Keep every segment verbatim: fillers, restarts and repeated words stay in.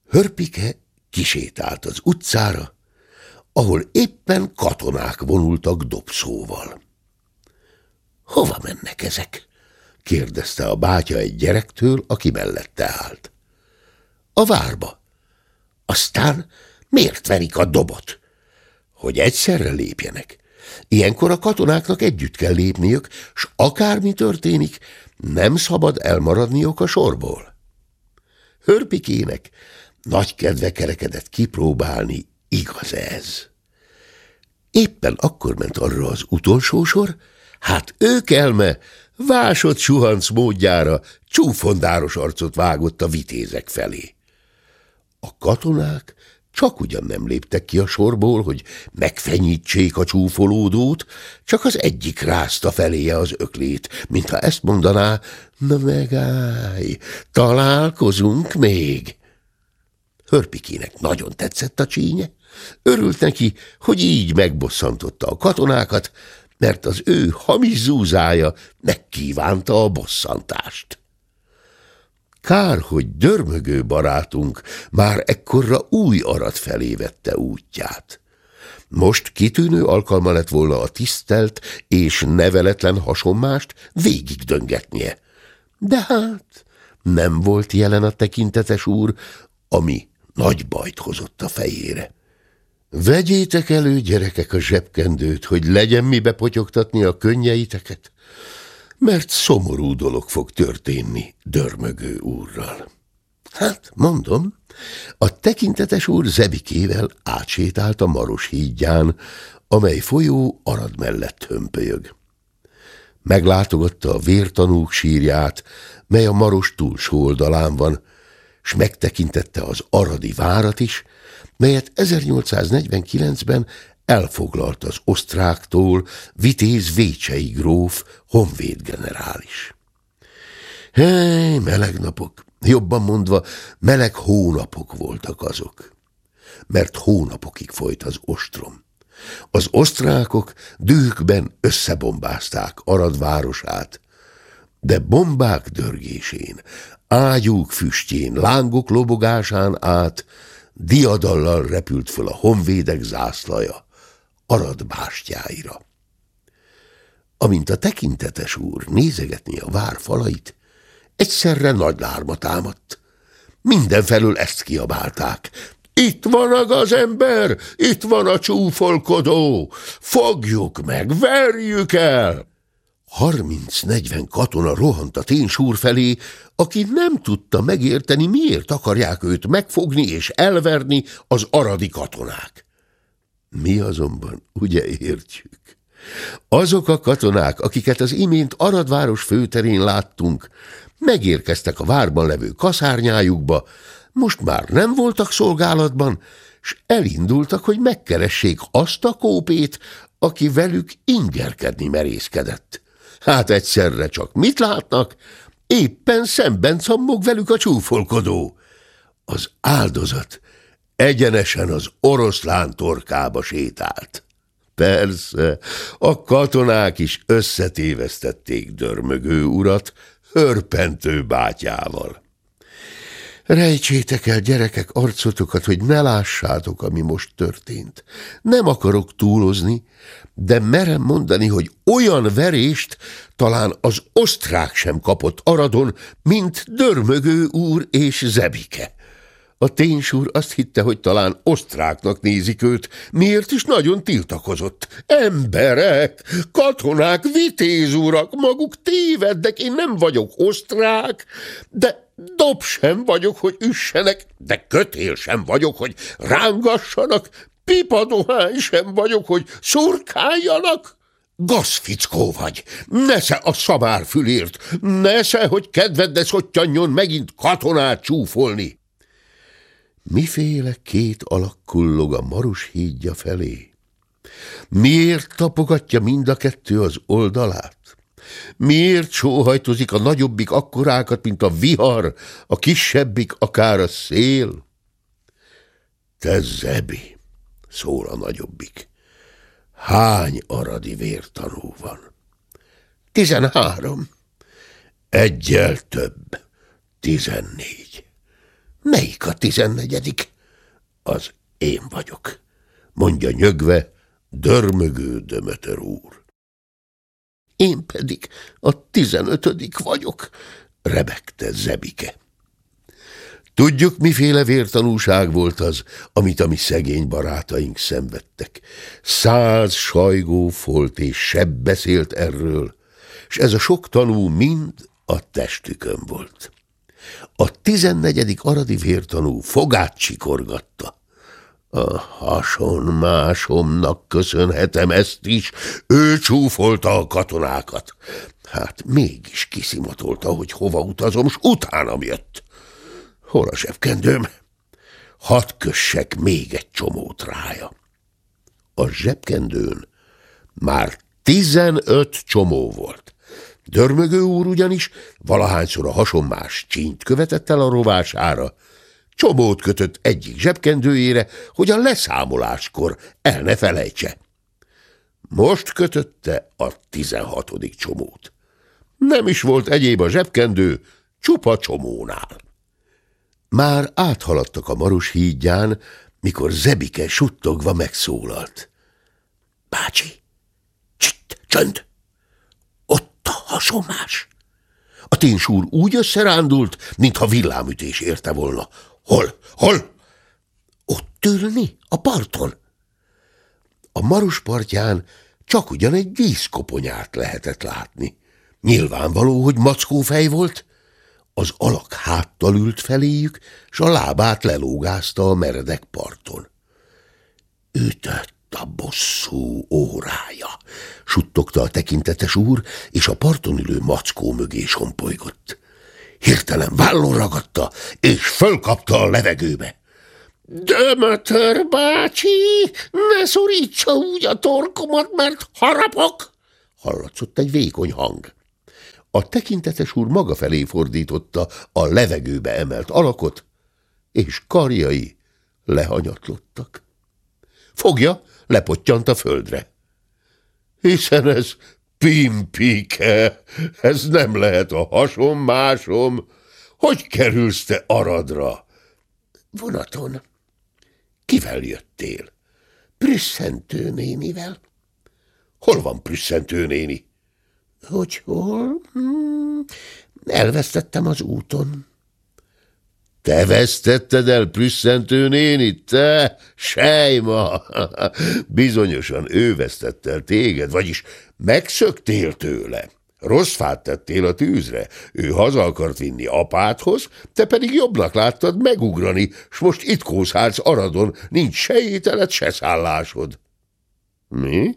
Hörpike kisétált az utcára, ahol éppen katonák vonultak dobszóval. Hova mennek ezek? Kérdezte a bátya egy gyerektől, aki mellette állt. A várba. Aztán miért verik a dobot? Hogy egyszerre lépjenek. Ilyenkor a katonáknak együtt kell lépniük, s akármi történik, nem szabad elmaradniuk a sorból. Hörpikének nagy kedve kerekedett kipróbálni, igaz ez. Éppen akkor ment arra az utolsó sor, hát ők elme vásott suhanc módjára csúfondáros arcot vágott a vitézek felé. A katonák csak ugyan nem léptek ki a sorból, hogy megfenyítsék a csúfolódót, csak az egyik rázta feléje az öklét, mintha ezt mondaná, na megállj, találkozunk még. Hörpikének nagyon tetszett a csínye, örült neki, hogy így megbosszantotta a katonákat, mert az ő hamis zúzája megkívánta a bosszantást. Kár, hogy dörmögő barátunk már ekkorra új Arad felé vette útját. Most kitűnő alkalma lett volna a tisztelt és neveletlen hasonmást végig döngetnie. De hát nem volt jelen a tekintetes úr, ami nagy bajt hozott a fejére. Vegyétek elő, gyerekek, a zsebkendőt, hogy legyen mibe potyogtatni a könnyeiteket, mert szomorú dolog fog történni dörmögő úrral. Hát, mondom, a tekintetes úr Zebikével átsétált a Maros hídján, amely folyó Arad mellett hömpölyög. Meglátogatta a vértanúk sírját, mely a Maros túlsó oldalán van, s megtekintette az aradi várat is, melyet ezernyolcszáznegyvenkilencben elfoglalt az osztráktól Vitéz Vécsei gróf honvédgenerális. Hely, meleg napok, jobban mondva meleg hónapok voltak azok, mert hónapokig folyt az ostrom. Az osztrákok dühükben összebombázták Arad városát, de bombák dörgésén, ágyúk füstjén, lángok lobogásán át diadallal repült föl a honvédek zászlaja Arad bástyáira. Amint a tekintetes úr nézegetni a vár falait, egyszerre nagy lárma támadt. Mindenfelől ezt kiabálták. Itt van a gazember, itt van a csúfolkodó, fogjuk meg, verjük el! Harminc-negyven katona rohant a ténsúr felé, aki nem tudta megérteni, miért akarják őt megfogni és elverni az aradi katonák. Mi azonban ugye értjük. Azok a katonák, akiket az imént Aradváros főterén láttunk, megérkeztek a várban levő kaszárnyájukba, most már nem voltak szolgálatban, s elindultak, hogy megkeressék azt a kópét, aki velük ingerkedni merészkedett. Hát egyszerre csak mit látnak? Éppen szemben cammog velük a csúfolkodó. Az áldozat egyenesen az oroszlán torkába sétált. Persze, a katonák is összetévesztették dörmögő urat hörpentő bátyával. Rejtsétek el, gyerekek, arcotokat, hogy ne lássátok, ami most történt. Nem akarok túlozni, de merem mondani, hogy olyan verést talán az osztrák sem kapott Aradon, mint dörmögő úr és Zebike. A ténsúr azt hitte, hogy talán osztráknak nézik őt, miért is nagyon tiltakozott. Emberek, katonák, vitézurak, maguk tévednek, én nem vagyok osztrák, de dob sem vagyok, hogy üssenek, de kötél sem vagyok, hogy rángassanak, pipadohány sem vagyok, hogy szurkáljanak. Gazfickó vagy, nesze a szabár fülért, nesze, hogy kedved ne szottyanjon megint katonát csúfolni. Miféle két alak kullog a Maros hídja felé? Miért tapogatja mind a kettő az oldalát? Miért sóhajtozik a nagyobbik akkorákat, mint a vihar, a kisebbik akár a szél? Te Zebi, szól a nagyobbik, hány aradi vértanú van? Tizenhárom. Egyel több, tizennégy. Melyik a tizennegyedik. Az én vagyok, mondja nyögve dörmögő Dömötör úr. Én pedig a tizenötödik vagyok, rebegte Zebike. Tudjuk, miféle vértanúság volt az, amit a mi szegény barátaink szenvedtek. Száz sajgó folt és seb beszélt erről, s ez a sok tanú mind a testükön volt. A tizennegyedik aradi vértanú fogát csikorgatta. A hasonmásomnak köszönhetem ezt is, ő csúfolta a katonákat. Hát mégis kiszimatolta, hogy hova utazom, s utánam jött. Hol a zsebkendőm? Hadd kössek még egy csomót rája. A zsebkendőn már tizenöt csomó volt. Dörmögő úr ugyanis valahányszor a hasonmás csínyt követett el a rovására, csomót kötött egyik zsebkendőjére, hogy a leszámoláskor el ne felejtse. Most kötötte a tizenhatodik csomót. Nem is volt egyéb a zsebkendő, csupa csomónál. Már áthaladtak a Maros hídján, mikor Zebike suttogva megszólalt. Bácsi, csitt, csönd! Ott a hasonmás! A ténsúr úgy összerándult, mintha villámütés érte volna. Hol? Hol? Ott ülni, a parton. A Maros partján csak ugyan egy vízkoponyát lehetett látni. Nyilvánvaló, hogy mackófej volt. Az alak háttal ült feléjük, s a lábát lelógázta a meredek parton. Ütött a bosszú órája, suttogta a tekintetes úr, és a parton ülő mackó mögé sompolygott. Hirtelen vállon ragadta, és fölkapta a levegőbe. Dömötör bácsi, ne szorítsa úgy a torkomat, mert harapok! Hallatszott egy vékony hang. A tekintetes úr maga felé fordította a levegőbe emelt alakot, és karjai lehanyatlottak. Fogja lepottyant a földre. Hiszen ez Pimpike, ez nem lehet a hasonmásom. Hogy kerülsz te Aradra? Vonaton. Kivel jöttél? Prüsszentő nénivel. Hol van Prüsszentő néni? Hogy hol? Hmm, elvesztettem az úton. Te vesztetted el Prüsszentő nénit, te? Sejma! Bizonyosan ő vesztett el téged, vagyis megszöktél tőle. Rossz fát tettél a tűzre, ő haza akart vinni apádhoz, te pedig jobbnak láttad megugrani, s most itt kószálsz Aradon, nincs se ételed, se szállásod. Mi?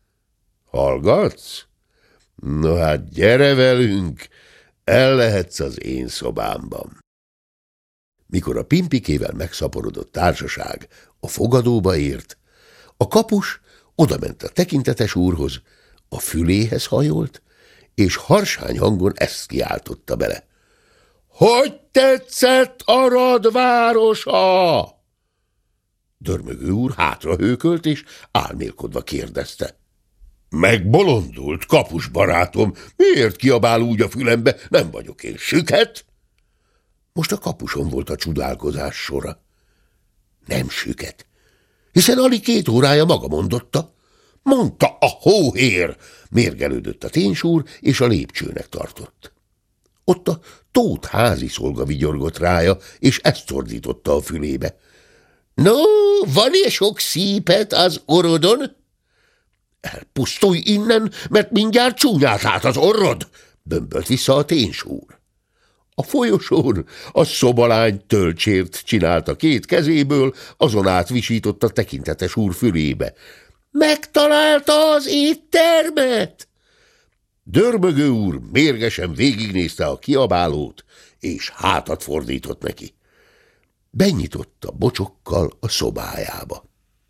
Hallgatsz? No hát gyere velünk, el lehetsz az én szobámban. Mikor a Pimpikével megszaporodott társaság a fogadóba ért, a kapus odament a tekintetes úrhoz, a füléhez hajolt, és harsány hangon ezt kiáltotta bele. Hogy tetszett Arad városa? Dörmögő úr hátrahőkölt, és álmélkodva kérdezte. Megbolondult, kapus barátom, miért kiabál úgy a fülembe, nem vagyok én süket? Most a kapuson volt a csodálkozás sora. Nem süket, hiszen alig két órája maga mondotta. Mondta a hóhér, mérgelődött a ténsúr, és a lépcsőnek tartott. Ott a Tóth házi szolga vigyorgott rája, és ezt szordította a fülébe. No, van-e sok szípet az orrodon? Elpusztulj innen, mert mindjárt csúnyát lát az orrod, bömbölt vissza a ténsúr. A folyosón a szobalány tölcsért csinálta két kezéből, azon át visított a tekintetes úr fülébe. Megtalálta az éttermet! Dörmögő úr mérgesen végignézte a kiabálót, és hátat fordított neki. Benyitotta bocsokkal a szobájába.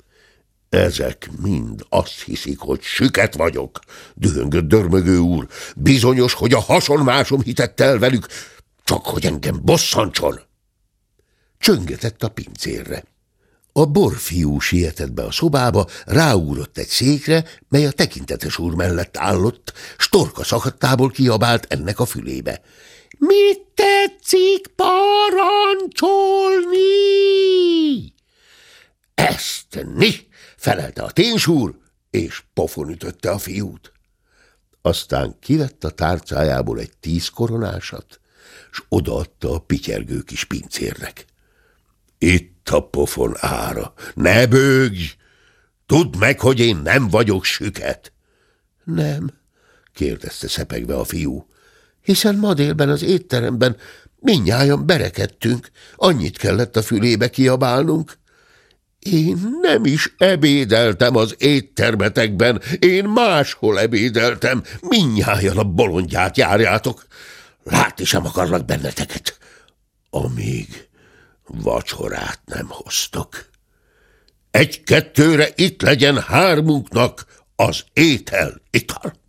Ezek mind azt hiszik, hogy süket vagyok, dühöngött Dörmögő úr. Bizonyos, hogy a hasonmásom hitett el velük, csak hogy engem bosszantson. Csöngetett a pincérre. A borfiú sietett be a szobába, ráugrott egy székre, mely a tekintetes úr mellett állott, s torka szakadtából kiabált ennek a fülébe. Mit tetszik parancsolni? felelte a ténsúr, és pofon ütötte a fiút. Aztán kivett a tárcájából egy tíz koronásat, s odaadta a pityergő kis pincérnek. Itt a pofon ára, ne bőgj! Tudd meg, hogy én nem vagyok süket. Nem, kérdezte szepegve a fiú, hiszen ma délben az étteremben mindnyájan berekedtünk, annyit kellett a fülébe kiabálnunk. Én nem is ebédeltem az éttermetekben, én máshol ebédeltem, mindnyájan a bolondját járjátok. Látni sem akarlak benneteket, amíg vacsorát nem hoztok. Egy-kettőre itt legyen hármunknak az étel, ital.